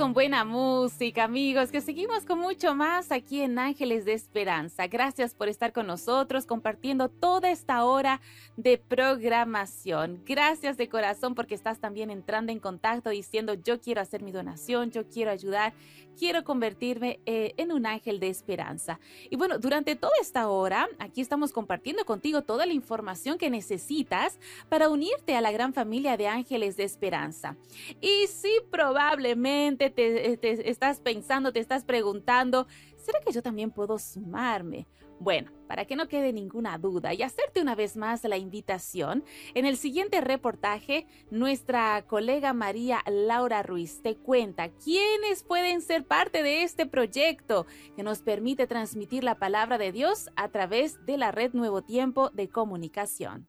con buena música, amigos, que seguimos con mucho más aquí en Ángeles de Esperanza. Gracias por estar con nosotros, compartiendo toda esta hora de programación. Gracias de corazón porque estás también entrando en contacto diciendo: yo quiero hacer mi donación, yo quiero ayudar, quiero convertirme en un ángel de esperanza. Y bueno, durante toda esta hora, aquí estamos compartiendo contigo toda la información que necesitas para unirte a la gran familia de Ángeles de Esperanza. Y sí, probablemente te estás pensando, te estás preguntando: ¿será que yo también puedo sumarme? Bueno, para que no quede ninguna duda y hacerte una vez más la invitación, en el siguiente reportaje, nuestra colega María Laura Ruiz te cuenta quiénes pueden ser parte de este proyecto que nos permite transmitir la palabra de Dios a través de la red Nuevo Tiempo de Comunicación.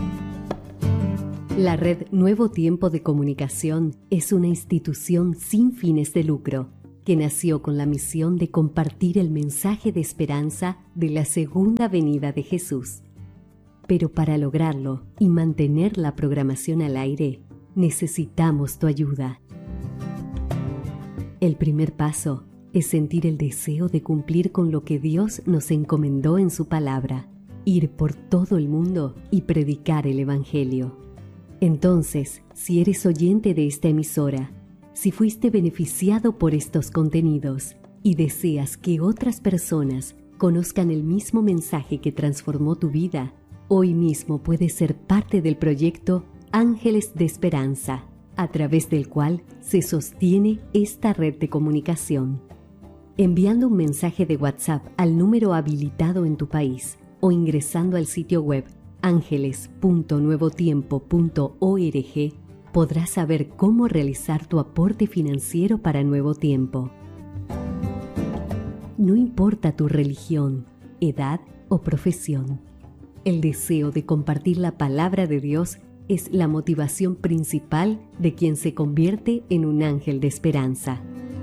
La red Nuevo Tiempo de Comunicación es una institución sin fines de lucro que nació con la misión de compartir el mensaje de esperanza de la segunda venida de Jesús. Pero para lograrlo y mantener la programación al aire, necesitamos tu ayuda. El primer paso es sentir el deseo de cumplir con lo que Dios nos encomendó en su palabra: ir por todo el mundo y predicar el Evangelio. Entonces, si eres oyente de esta emisora, si fuiste beneficiado por estos contenidos y deseas que otras personas conozcan el mismo mensaje que transformó tu vida, hoy mismo puedes ser parte del proyecto Ángeles de Esperanza, a través del cual se sostiene esta red de comunicación. Enviando un mensaje de WhatsApp al número habilitado en tu país o ingresando al sitio web ángeles.nuevotiempo.org, podrás saber cómo realizar tu aporte financiero para Nuevo Tiempo. No importa tu religión, edad o profesión. El deseo de compartir la palabra de Dios es la motivación principal de quien se convierte en un ángel de esperanza.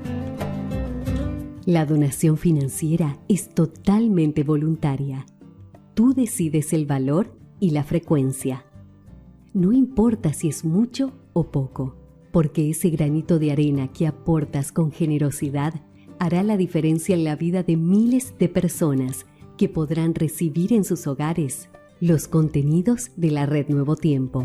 La donación financiera es totalmente voluntaria. Tú decides el valor y la frecuencia. No importa si es mucho o poco, porque ese granito de arena que aportas con generosidad hará la diferencia en la vida de miles de personas que podrán recibir en sus hogares los contenidos de la red Nuevo Tiempo.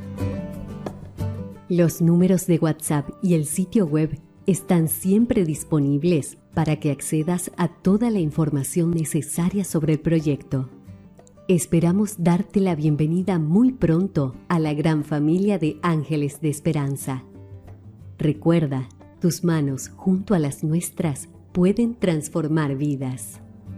Los números de WhatsApp y el sitio web están siempre disponibles para que accedas a toda la información necesaria sobre el proyecto. Esperamos darte la bienvenida muy pronto a la gran familia de Ángeles de Esperanza. Recuerda, tus manos junto a las nuestras pueden transformar vidas.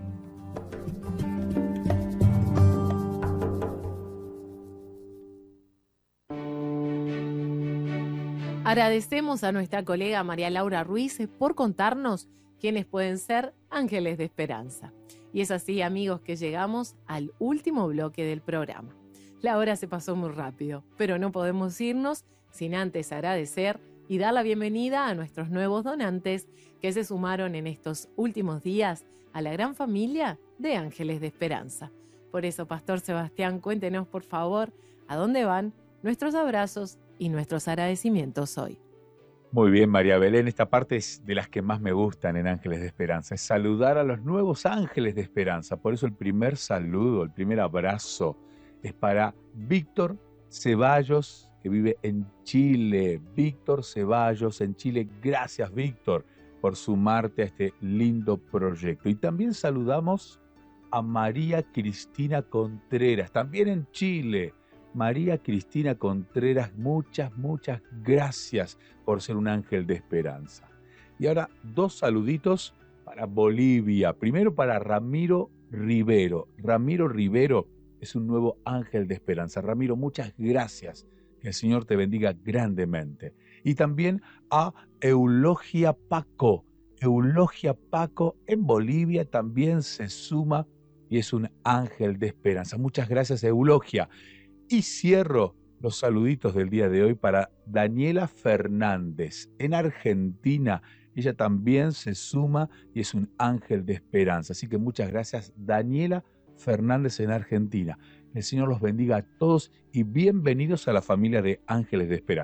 Agradecemos a nuestra colega María Laura Ruiz por contarnos quiénes pueden ser Ángeles de Esperanza. Y es así, amigos, que llegamos al último bloque del programa. La hora se pasó muy rápido, pero no podemos irnos sin antes agradecer y dar la bienvenida a nuestros nuevos donantes que se sumaron en estos últimos días a la gran familia de Ángeles de Esperanza. Por eso, Pastor Sebastián, cuéntenos, por favor, a dónde van nuestros abrazos y nuestros agradecimientos hoy. Muy bien, María Belén, esta parte es de las que más me gustan en Ángeles de Esperanza, es saludar a los nuevos ángeles de esperanza. Por eso el primer saludo, el primer abrazo es para Víctor Ceballos, que vive en Chile. Víctor Ceballos en Chile, gracias Víctor por sumarte a este lindo proyecto. Y también saludamos a María Cristina Contreras, también en Chile. María Cristina Contreras, muchas gracias por ser un ángel de esperanza. Y ahora 2 saluditos para Bolivia. Primero para Ramiro Rivero. Ramiro Rivero es un nuevo ángel de esperanza. Ramiro, muchas gracias. Que el Señor te bendiga grandemente. Y también a Eulogia Paco. Eulogia Paco en Bolivia también se suma y es un ángel de esperanza. Muchas gracias, Eulogia. Y cierro los saluditos del día de hoy para Daniela Fernández en Argentina. Ella también se suma y es un ángel de esperanza. Así que muchas gracias, Daniela Fernández en Argentina. El Señor los bendiga a todos y bienvenidos a la familia de Ángeles de Esperanza.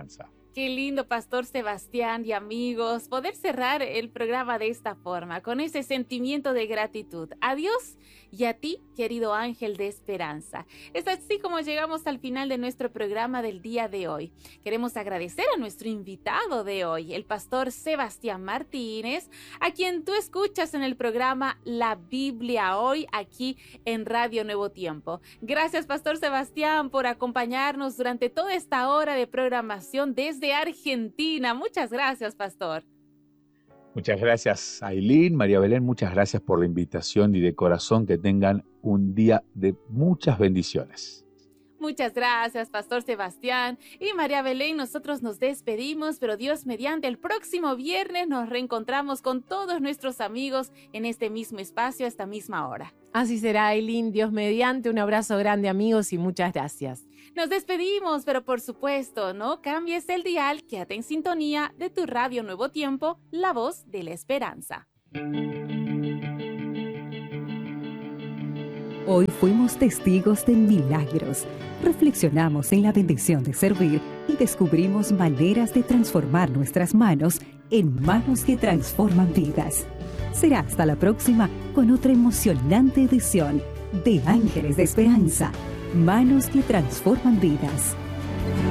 Qué lindo, Pastor Sebastián y amigos, poder cerrar el programa de esta forma, con ese sentimiento de gratitud a Dios y a ti, querido ángel de esperanza. Es así como llegamos al final de nuestro programa del día de hoy. Queremos agradecer a nuestro invitado de hoy, el Pastor Sebastián Martínez, a quien tú escuchas en el programa La Biblia Hoy, aquí en Radio Nuevo Tiempo. Gracias, Pastor Sebastián, por acompañarnos durante toda esta hora de programación desde Argentina. Muchas gracias, Pastor. Muchas gracias, Ailín, María Belén, muchas gracias por la invitación y de corazón que tengan un día de muchas bendiciones. Muchas gracias, Pastor Sebastián y María Belén. Nosotros nos despedimos, pero Dios mediante, el próximo viernes nos reencontramos con todos nuestros amigos en este mismo espacio a esta misma hora. Así será, Ailín. Dios mediante. Un abrazo grande, amigos, y muchas gracias. Nos despedimos, pero por supuesto, no cambies el dial, quédate en sintonía de tu Radio Nuevo Tiempo, la voz de la esperanza. Hoy fuimos testigos de milagros, reflexionamos en la bendición de servir y descubrimos maneras de transformar nuestras manos en manos que transforman vidas. Será hasta la próxima con otra emocionante edición de Ángeles de Esperanza, manos que transforman vidas.